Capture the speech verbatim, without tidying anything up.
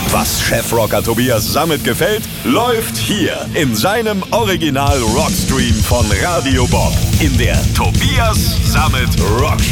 Was Chefrocker Tobias Sammet gefällt, läuft hier in seinem Original Rockstream von Radio Bob in der Tobias Sammet Rock